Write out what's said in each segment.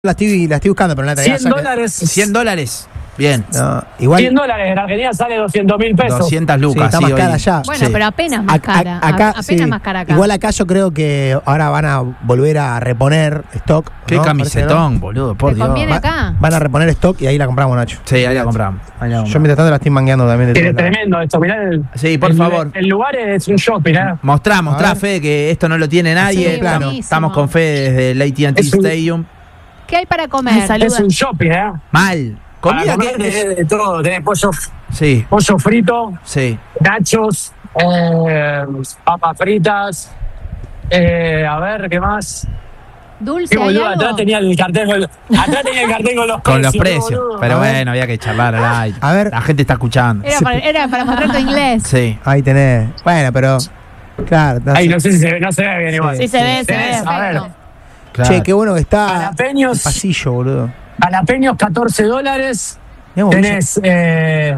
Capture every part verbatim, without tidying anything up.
La estoy, la estoy buscando, pero no la cien dólares. cien dólares. Bien. No, igual. cien dólares en Argentina sale doscientos mil pesos. doscientas lucas. Sí, está sí, más cara hoy. allá. Bueno, Sí. pero apenas más A- cara. a- acá, a- apenas sí. más cara acá. Igual acá yo creo que ahora van a volver a reponer stock. Qué ¿no? camisetón, Parece, boludo, por ¿Te Dios. conviene ¿no? acá? Va- Van a reponer stock y ahí la compramos, Nacho. Sí, ahí la compramos. Ahí la Yo compramos. mientras tanto la estoy mangueando también de Es todos lados. tremendo esto, mirá el, Sí, por el- favor. El lugar es un shopping, ¿eh? Mostrá, mostrá, A ver. Fede, que esto no lo tiene nadie. Sí, plano. buenísimo. Estamos con Fede desde el A T and T Es un- Stadium. ¿Qué hay para comer? Es un shopping, ¿eh? Mal. Comida Para comer que... tenés de todo, tenés pollo, Sí, pollo frito, sí. nachos, eh, papas fritas, eh, a ver, ¿qué más? Dulce, Qué ¿hay boludo, algo? atrás tenía el cartel con, atrás tenía el cartel con los Con los precios. precios. boludo. Pero A ver. bueno, había que charlar al aire. A ver. La gente está escuchando. Era para, era para mostrar tu inglés. Sí. Ahí tenés. Bueno, pero. Claro. no Ay, sé. no sé si se ve, no se ve bien igual. Sí, se ve, se ve. A ver, Perfecto. Claro. Che, qué bueno que está. El jalapeños, pasillo, boludo. jalapeños catorce dólares. Mirá vos, Tenés eh,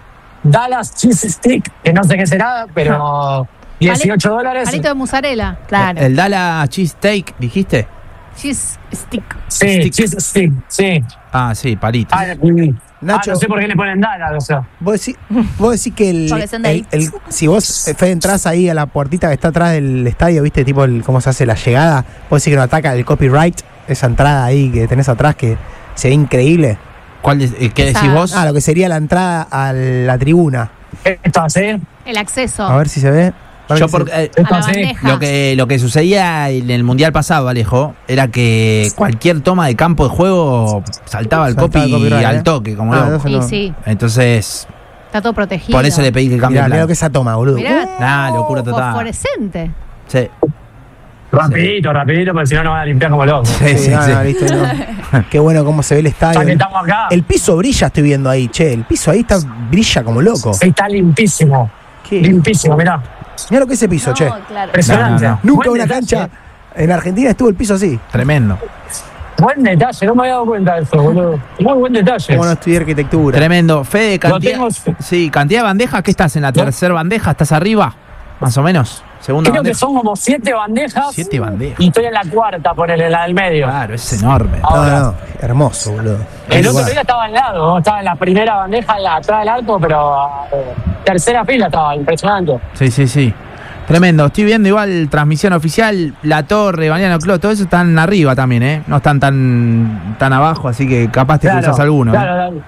Dallas Cheese Stick, que no sé qué será, pero dieciocho dólares. Palito de mozzarella. Claro. El Dallas Cheese Steak, ¿dijiste? Cheese stick. Sí, Stick. Cheese Stick, sí. Ah, sí, palito. Ah, mm. Nacho. Ah, no sé por qué le ponen Dallas, o sea. Vos decís, vos decís que el, Porque son de el- ahí. el- si vos, Fede, entras ahí a la puertita que está atrás del estadio, viste, tipo el, cómo se hace la llegada, vos decís que no ataca el copyright, esa entrada ahí que tenés atrás que se ve increíble. ¿Cuál es- eh, ¿Qué Esa- decís vos? Ah, lo que sería la entrada a la tribuna. Esto así. El acceso. A ver si se ve. A ver Yo si por, se- eh, Esto A la así. bandeja. lo que lo que sucedía en el mundial pasado, Alejo, era que cualquier toma de campo de juego saltaba el Saltaba copy el copyright, al ¿eh? toque, como Ah, loco. entonces Sí, no. sí. Entonces, Está todo protegido. por eso le pedí que cambie Mirá, el mirá plan. lo que es esa toma, boludo. Mirá. Nah, locura total. Fosforescente. Sí, Rapidito, rapidito, porque si no nos van a limpiar como locos. sí, Sí, sí, no, sí. no, listo, no. Qué bueno cómo se ve el Ya estadio. que estamos acá, El piso brilla, estoy viendo ahí, che. El piso ahí está brilla como loco. está limpísimo. ¿Qué? Limpísimo, mirá. Mirá lo que es ese piso, No, che. claro. Impresionante. No, no, Nunca Buen una detalle, cancha en Argentina estuvo el piso así. Tremendo. Buen detalle, no me había dado cuenta de eso, boludo. Muy buen detalle. Como no estudié arquitectura. Tremendo. Fede, cantidad. tengo- Sí, cantidad de bandejas. ¿Qué estás en la ¿No? tercera bandeja? ¿Estás arriba? Más o menos. Segunda Creo que bandeja. son como siete bandejas. Siete bandejas. Y estoy en la cuarta, ponele, la del medio. Claro, es enorme. No, Ahora. no, hermoso, boludo. El Qué otro lugar. día estaba al lado, ¿no? Estaba en la primera bandeja, en la- atrás del arco, pero eh, tercera fila estaba, impresionante. Sí, sí, sí. Tremendo. Estoy viendo igual transmisión oficial, La Torre, Mariano Clos, todo eso están arriba también, ¿eh? No están tan, tan abajo, así que capaz te cruzas alguno. ¿eh? Claro, claro.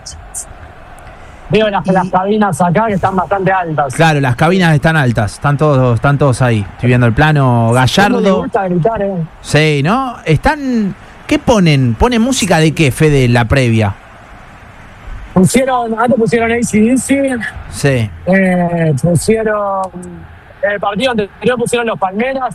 Veo las, las cabinas acá que están bastante altas. Claro, las cabinas están altas, están todos, están todos ahí. Estoy viendo el plano ¿Cómo le Gallardo. gusta gritar, eh? Sí, ¿no? Están. ¿Qué ponen? ¿Ponen música de qué, Fede, en la previa? Pusieron, antes pusieron A C D C, Sí, eh, pusieron, en el partido anterior pusieron los Palmeras.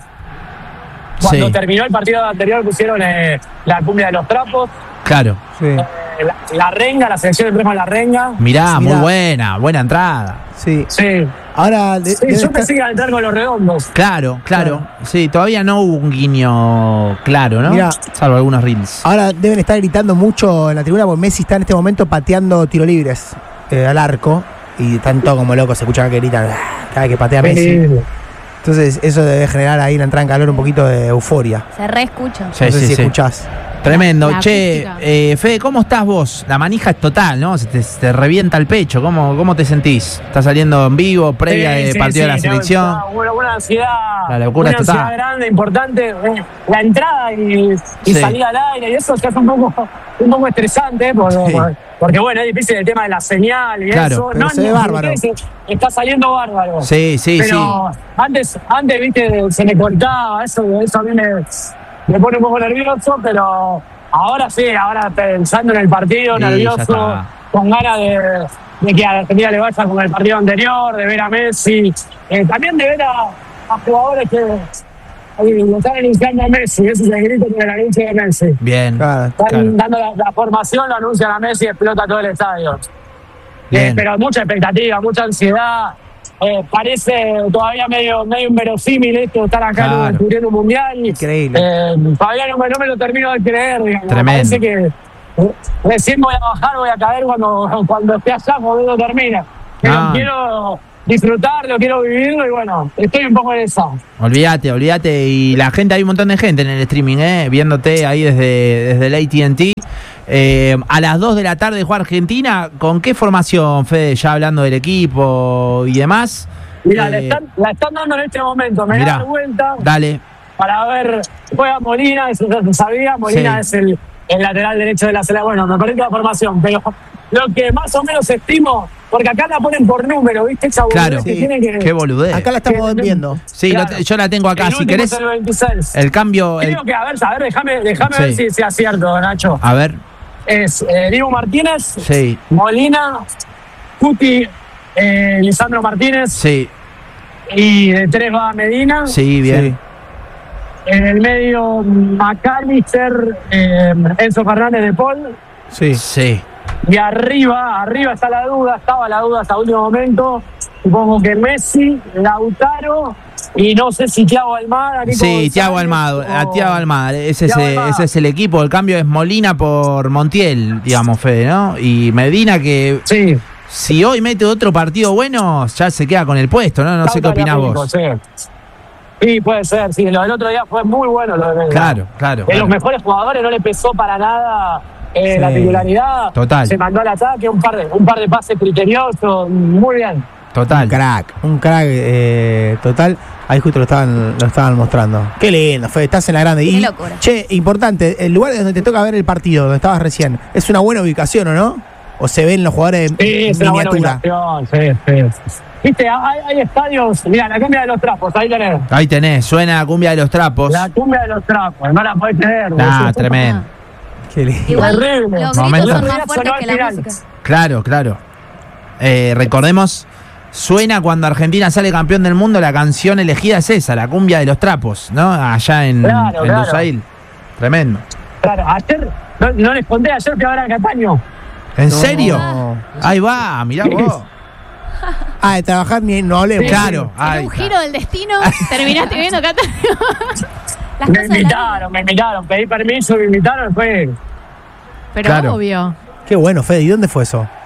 Cuando sí, terminó el partido anterior pusieron eh, la cumbia de los trapos, claro. Sí, eh, la, la renga, la selección de Prema La Renga. Mirá, Mirá. muy buena, buena entrada. sí. Sí, Ahora, de- sí debe yo estar- pensé que iba a entrar con los redondos. Claro, claro. Claro. Sí, todavía no hubo un guiño claro, ¿no? Mirá. Salvo algunos reels. ahora deben estar gritando mucho en la tribuna porque Messi está en este momento pateando tiro libres eh, al arco. Y están todos como locos, se escucha que gritan "Ah", cada vez que patea Messi. Sí. Entonces, eso debe generar ahí en la entrada en calor un poquito de euforia. Se reescucha. Sí, no sé sí, si sí. escuchás. Tremendo. La Che, acústica. eh, Fede, ¿cómo estás vos? La manija es total, ¿no? Se te, se te revienta el pecho. ¿Cómo, ¿Cómo te sentís? ¿Estás saliendo en vivo, previa Sí, de sí, partido de la sí, tengo- selección? ah, Una, una ansiedad, La locura una total. ansiedad grande, importante. eh, La entrada y, y Sí. salida al aire, y eso ya es un poco, un poco estresante, porque, Sí. porque, bueno, es difícil el tema de la señal y Claro, eso. pero se ve bárbaro. ustedes, Está saliendo bárbaro. Sí, sí, Pero antes, antes, viste, se me cortaba, eso, eso a mí me, me pone un poco nervioso, pero ahora sí, ahora pensando en el partido, Sí, ya nervioso, está. con ganas de, de que a Argentina le vaya con el partido anterior, de ver a Messi, eh, también de ver a, a jugadores que eh, lo están iniciando a Messi, ese es el grito con el anuncio de Messi. sí. Bien. Claro. Están Claro. dando la, la formación, lo anuncian a Messi y explota todo el estadio. Eh, Bien. pero mucha expectativa, mucha ansiedad. Eh, parece todavía medio, medio inverosímil esto, estar acá Claro. cubriendo un mundial. Increíble. Eh, todavía no me, no me lo termino de creer, digamos. Tremendo. Parece que eh, recién voy a bajar, voy a caer cuando, cuando esté allá, cuando esto termina. Pero Ah. quiero, disfrutarlo, quiero vivirlo y bueno, estoy un poco en esa. Olvídate, olvídate. Y la gente, hay un montón de gente en el streaming, ¿eh? Viéndote ahí desde, desde el A T and T. Eh, a las dos de la tarde juega Argentina. ¿Con qué formación, Fede? Ya hablando del equipo y demás. Mira, Eh, la, están, la están dando en este momento, me mirá, da vuelta Dale. para ver, juega Molina, eso ya se sabía, Molina Sí. es el, el lateral derecho de la selección, bueno, me perdí la formación, pero lo que más o menos estimo, porque acá la ponen por número, ¿viste? Esa boludez Claro. que Sí. tiene que... Qué boludez. Acá la estamos que- viendo. Sí, lo claro. te- yo la tengo acá. el Si último querés, es el veintiséis. el cambio. el- Creo que, a ver, a ver, déjame, déjame Sí. ver si, si acierto, Nacho. a ver, Es eh, Diego Martínez, sí, Molina, Cuti, eh, Lisandro Martínez, sí, y de tres va Medina. sí, bien. En el medio, McAllister, eh, Enzo Fernández de Paul. Sí. Sí. Y arriba, arriba está la duda, estaba la duda hasta el último momento. Supongo que Messi, Lautaro y no sé si Thiago Almada. Nico Sí, González Thiago Almada, o- a Thiago Almada, ese, Thiago es, Almada. ese es el equipo, el cambio es Molina por Montiel, digamos, Fede, ¿no? Y Medina que Sí. si hoy mete otro partido bueno, ya se queda con el puesto, ¿no? No sé qué opinás vos. Sí. Sí, puede ser, sí, lo del otro día fue muy bueno lo de Medina. Claro, claro. De claro. los mejores jugadores, no le pesó para nada eh, Sí. la titularidad. Total. Se mandó al ataque, un par de, un par de pases criteriosos, muy bien. Total. Un crack, un crack eh, total. Ahí justo lo estaban, lo estaban mostrando. Qué lindo, Fede, estás en la grande. Qué Y, locura. che, importante, el lugar donde te toca ver el partido, donde estabas recién, ¿es una buena ubicación o no? ¿O se ven los jugadores en Sí, es una buena miniatura? ubicación, sí, sí. Viste, hay, hay estadios, mira, la cumbia de los trapos, ahí tenés. Ahí tenés, suena la cumbia de los trapos. La cumbia de los trapos, no la podés tener. Nah, tremendo. Qué lindo. Igual Terrible. los Momento. gritos son más Sonó fuertes al que la final. música. Claro, claro. Eh, recordemos, suena cuando Argentina sale campeón del mundo, la canción elegida es esa, la cumbia de los trapos, ¿no? Allá en, Claro, en claro. Lusail. Tremendo. Claro, ayer, no, no les conté, ayer fui a ver a Cataño. ¿En No. serio? Ahí va, mirá vos. Ah, de trabajar ni no hablemos. Claro. En ahí un está. giro del destino, terminaste viendo Cataño. Las Me cosas de la vida. invitaron, me invitaron, pedí permiso, me invitaron, fue. Pero Claro. obvio. Qué bueno, Fede, ¿y dónde fue eso?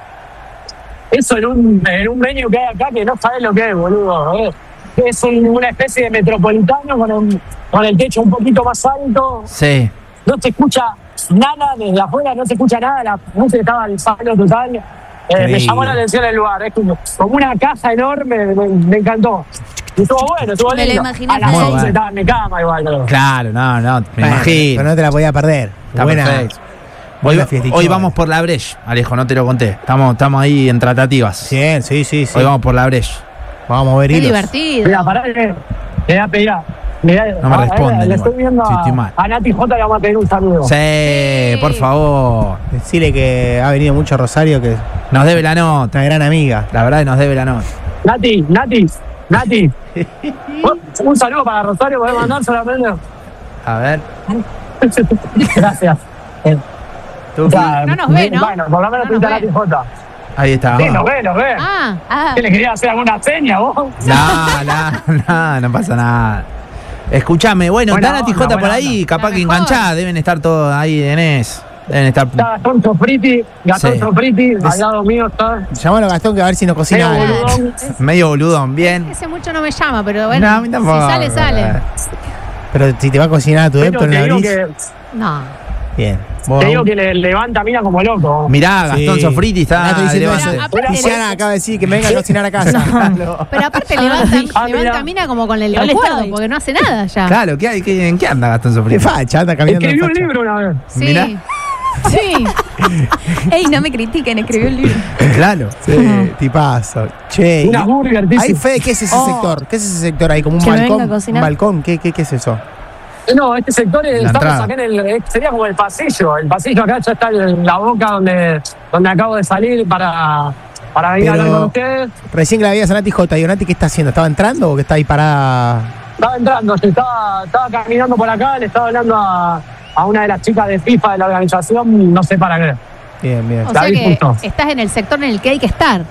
Eso en un, en un venue que hay acá que no sabés lo que es, boludo. eh. Es un- una especie de metropolitano con, un- con el techo un poquito más alto. Sí. No se escucha nada desde afuera, no se escucha nada, la música estaba al palo total. Eh, me Increíble. llamó la atención el lugar, es como, como una casa enorme, me, me encantó. Y estuvo bueno, estuvo Me lo lindo. imaginé A las Muy once bueno. estaba en mi cama igual. pero- Claro, no, no, me Bueno, imagino. Pero no te la podía perder. Está Buena. perfecto. Hoy, buena fiestichona. hoy vamos por la Breche, Alejo, no te lo conté. Estamos, estamos ahí en tratativas. Bien, sí, sí, sí. Hoy vamos por la Breche. Vamos a ver Qué hilos. divertido. Mira, pará que le voy a pedir a- le voy a- No me a- responden Le igual. estoy viendo Sí, a, estoy mal. a Nati J, le vamos a pedir un saludo. Sí, Sí. por favor. Decirle que ha venido mucho a Rosario, que es Nos debe la nota. una gran amiga. La verdad que nos debe la nota. Nati, Nati, Nati. Un saludo para Rosario, podés mandar solamente. A ver. Gracias. Eh, Tú. ya, No nos ve, ¿no? Bueno, por lo menos No nos pinta ve. Nati J. Ahí está. Sí, nos ve, nos ve. Ah, ah. ¿Qué le quería hacer alguna seña vos? No, no, no, no pasa nada. Escuchame, bueno, Buena está Nati onda, J por buena ahí, onda. capaz La que mejor. enganchada, deben estar todos ahí en eso. Deben estar. Está Gastón Sofriti, Gastón Sí. Sofriti, al lado mío está. Llamalo a Gastón que a ver si nos cocina Medio algo. boludón. Medio boludón, bien. Ese mucho no me llama, pero bueno. No, a mí tampoco. Si sale, sale. Pero si te va a cocinar a tu Pero Héctor en te la digo, brisa. que, No. Bien. Vos- te digo que le levanta mina como loco. Mirá, Gastón Sí. Sofriti está. Nato diciendo levanta- eso. Aparte- Tiziana acaba de decir que me venga a cocinar a casa. Pero aparte levanta, Ah, mira. levanta mina como con el No le recuerdo, estoy. porque no hace nada ya. Claro, ¿qué hay? ¿Qué- ¿en qué anda Gastón Qué Sofriti? facha, anda caminando. Escribió un facha. libro una vez. Sí. Mirá. Sí. Ey, no me critiquen, escribió el libro. Claro. Sí, tipazo. Che, Una y- burger, ahí dice. Fede, ¿qué es ese Oh. sector? ¿Qué es ese sector ahí? ¿Como un Que me venga balcón? a cocinar. ¿Un balcón? ¿Qué, qué, qué es eso? No, este sector es- La estamos entrada. acá en el. eh, Sería como el pasillo. El pasillo acá ya está en la boca donde, donde acabo de salir para, para venir a Pero- hablar con ustedes. Recién que la veías a Nati J. Digo, Nati, ¿qué está haciendo? ¿Estaba entrando o que está ahí parada? Estaba entrando, estaba, estaba caminando por acá, le estaba hablando a, a una de las chicas de FIFA de la organización, no sé para qué. Bien, bien. O sea David que justo. estás en el sector en el que hay que estar.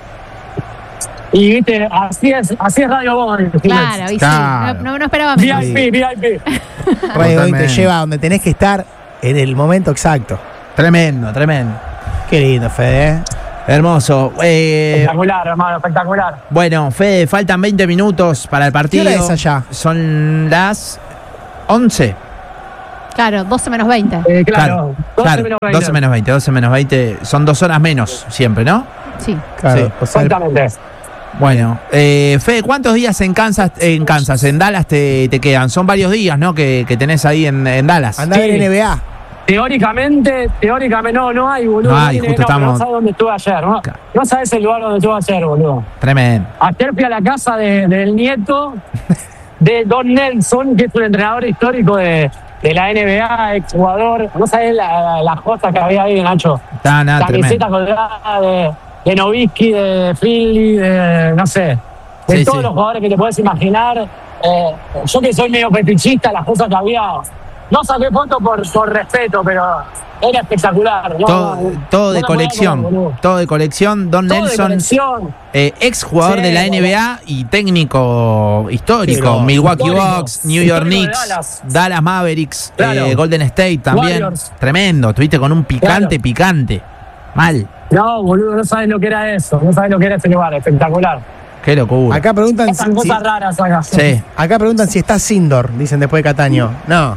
Y viste, así es, así es Radio Boy. Claro, y sí. Claro. No, no, no esperaba menos. V I P, V I P. Radio Boy te Totalmente. lleva a donde tenés que estar en el momento exacto. Tremendo, tremendo. Qué lindo, Fede. ¿eh? Hermoso. Eh, Espectacular, hermano, espectacular. bueno, Fede, faltan veinte minutos para el partido. ¿Qué hora es allá? Son las once. Claro, doce menos veinte. Eh, claro, doce claro, menos veinte. doce menos veinte, doce menos veinte. Son dos horas menos siempre, ¿no? Sí. Claro, Sí. o sea, el- Exactamente. Bueno, eh, Fede, ¿cuántos días en Kansas, en Kansas, en Dallas te, te quedan? Son varios días, ¿no? Que, que tenés ahí en, en Dallas. andá a ver Sí. N B A. Teóricamente, teóricamente, no, no hay, boludo. No hay, tiene- justo no, pero estamos- No sabes dónde estuve ayer, ¿no? Claro. No sabes el lugar donde estuve ayer, boludo. Tremendo. Ayer fui a la casa de- del nieto de Don Nelson, que es un entrenador histórico de, de la N B A, exjugador. No sabes la, la josta que había ahí, Nacho. Está nada, Camiseta tremendo. colgada de, de Nowitzki, de Finley, de no sé, de Sí, todos sí. los jugadores que te puedes imaginar. Eh, yo que soy medio fetichista, las cosas que había. No saqué fotos por, por respeto, pero era espectacular. No, Todo, no, todo de no me voy a colección. acordar, boludo. Todo de colección. Don Todo de Nelson, colección. eh, ex jugador Sí, de la bueno. N B A y técnico histórico. Pero- Milwaukee Histórico. Bucks, New York Histórico de Knicks, Dallas. Dallas, Mavericks, Claro. eh, Golden State también. Warriors. Tremendo. Estuviste con un picante, Claro. picante. Mal. No, boludo, no sabes lo que era eso. No sabes lo que era ese lugar. Espectacular. Qué locura. Acá preguntan si, Pasan cosas raras acá. Sí. acá preguntan si está Sindor, dicen después de Cataño. No.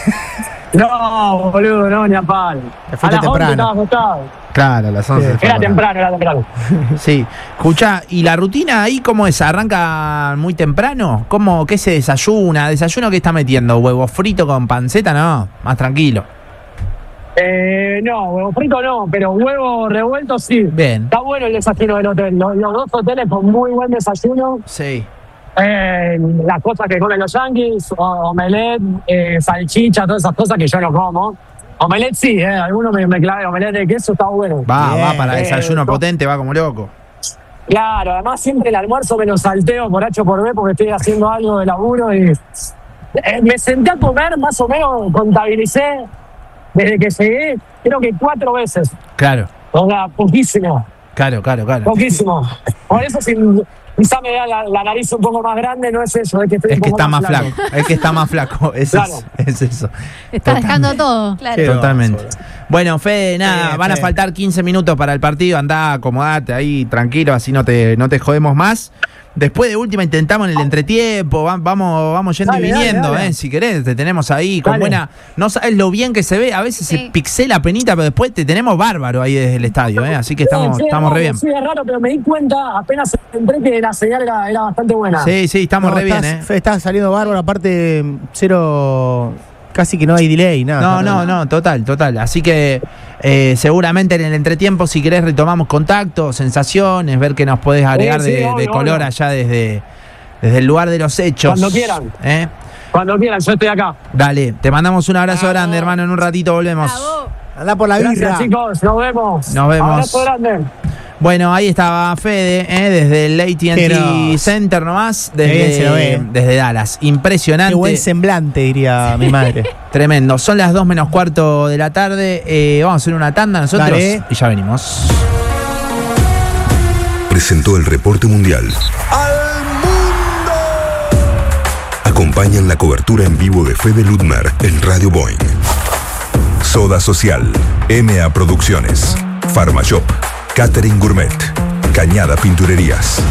No, boludo, no, ni a palo. Te A fuiste las once temprano. estaba acostado. Claro, a las once. Sí. fue Era por ahí. temprano, era temprano. Sí. Escuchá, ¿y la rutina ahí cómo es? ¿Arranca muy temprano? ¿Cómo, qué se desayuna? ¿Desayuno qué está metiendo? ¿Huevo frito con panceta? No, más tranquilo. Eh, no, huevo frito no, pero huevo revuelto sí. Bien. Está bueno el desayuno del hotel. Los, los dos hoteles con muy buen desayuno. Sí. Eh, las cosas que comen los yankees, o- omelette, eh, salchicha, todas esas cosas que yo no como. Omelette sí, eh, algunos me, me clavé. Omelette de queso está bueno. Va, Bien. va para Eh, desayuno no. potente, va como loco. Claro, además siempre el almuerzo me lo salteo por H o por B porque estoy haciendo algo de laburo y eh, me senté a comer más o menos, contabilicé desde que llegué, creo que cuatro veces. Claro, O sea, poquísimo, claro, claro, claro. poquísimo. Por eso si quizá me da la, la nariz un poco más grande, no es eso, es que estoy Es un que poco está más flaco. Es que está más flaco. Es, Claro. es eso. Está dejando todo. Claro. Qué Totalmente. basura. Bueno, Fede, nada, Bien, van a Fede. faltar quince minutos para el partido. Andá, acomodate ahí, tranquilo, así no te, no te jodemos más. Después de última intentamos en el entretiempo, va- vamos, vamos yendo Dale, y dale, viniendo, dale. eh, si querés, te tenemos ahí con Dale. buena. No sabes lo bien que se ve, a veces Sí. se pixela penita, pero después te tenemos bárbaro ahí desde el estadio, eh, así que estamos, Sí, sí, estamos no, re bien. Sí, es raro, pero me di cuenta apenas entré que la señal era, era bastante buena. Sí, sí, estamos No, re bien, estás- eh. Fede, estás saliendo bárbaro, aparte cero, casi que no hay delay, nada. No, Está no, no, total, total. Así que eh, seguramente en el entretiempo, si querés, retomamos contacto, sensaciones, ver qué nos podés agregar Sí, sí, de, obvio, de color obvio. allá desde, desde el lugar de los hechos. Cuando quieran. ¿Eh? Cuando quieran, yo estoy acá. Dale, te mandamos un abrazo Bravo. grande, hermano. En un ratito volvemos. Andá por la birra. Gracias, chicos. Nos vemos. Nos vemos. Abrazo grande. Bueno, ahí estaba Fede, ¿eh? Desde el A T and T Pero- Center nomás, Qué bien se lo desde, ve. desde Dallas. Qué Impresionante. buen semblante, diría mi madre. Tremendo. Son las dos menos cuarto de la tarde. Eh, vamos a hacer una tanda nosotros Dale. y ya venimos. Presentó el reporte mundial. Acompañan la cobertura en vivo de Fede Ludmer en Radio Boeing. Soda Social, M A Producciones, Pharmashop, Catering Gourmet, Cañada Pinturerías.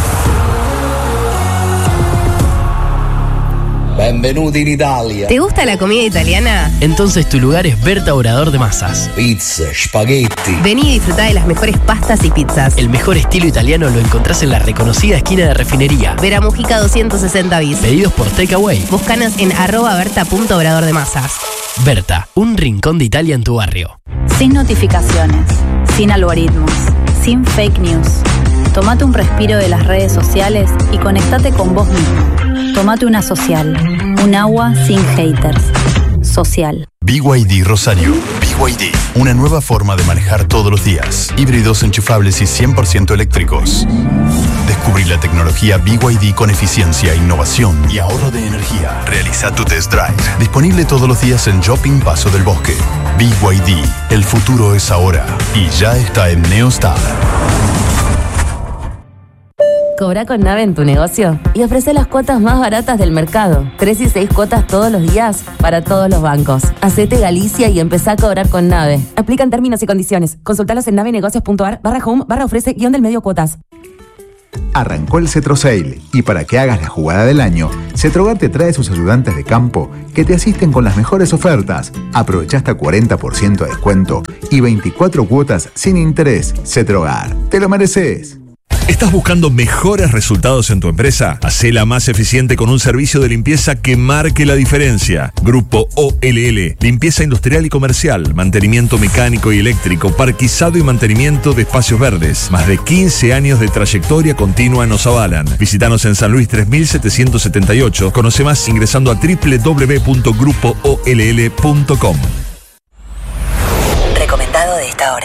Benvenuti in Italia. ¿Te gusta la comida italiana? Entonces tu lugar es Berta Obrador de Masas. Pizza, spaghetti. Vení y disfrutá de las mejores pastas y pizzas. El mejor estilo italiano lo encontrás en la reconocida esquina de Refinería. Vera Mujica doscientos sesenta bis. Pedidos por Takeaway. Búscanos en arroba berta punto obrador de masas. Berta, un rincón de Italia en tu barrio. Sin notificaciones, sin algoritmos, sin fake news. Tómate un respiro de las redes sociales y conectate con vos mismo. Tómate una social, un agua sin haters. Social. B Y D Rosario. B Y D, una nueva forma de manejar todos los días. Híbridos enchufables y cien por ciento eléctricos. Descubrí la tecnología B Y D con eficiencia, innovación y ahorro de energía. Realiza tu test drive. Disponible todos los días en Shopping Paso del Bosque. B Y D, el futuro es ahora y ya está en Neostar. Cobra con Nave en tu negocio y ofrece las cuotas más baratas del mercado. Tres y seis cuotas todos los días para todos los bancos. Hacete Galicia y empezá a cobrar con Nave. Aplican términos y condiciones. Consultalos en navenegocios.ar barra home barra ofrece guión del medio cuotas. Arrancó el Cetro Sale y para que hagas la jugada del año, Cetrogar te trae sus ayudantes de campo que te asisten con las mejores ofertas. Aprovecha hasta cuarenta por ciento de descuento y veinticuatro cuotas sin interés. Cetrogar, te lo mereces. ¿Estás buscando mejores resultados en tu empresa? Hacela más eficiente con un servicio de limpieza que marque la diferencia. Grupo O L L, limpieza industrial y comercial, mantenimiento mecánico y eléctrico, parquizado y mantenimiento de espacios verdes. Más de quince años de trayectoria continua nos avalan. Visítanos en San Luis tres mil setecientos setenta y ocho. Conoce más ingresando a doble u doble u doble u punto grupo o l l punto com. Recomendado de esta hora.